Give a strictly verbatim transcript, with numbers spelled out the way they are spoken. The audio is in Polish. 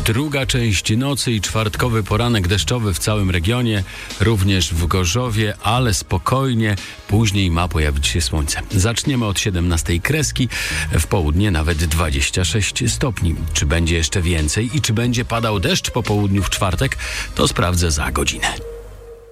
Druga część nocy i czwartkowy poranek deszczowy w całym regionie, również w Gorzowie, ale spokojnie. Później ma pojawić się słońce. Zaczniemy od siedemnastej kreski, w południe nawet dwadzieścia sześć stopni. Czy będzie jeszcze więcej i czy będzie padał deszcz po południu w czwartek, to sprawdzę za godzinę.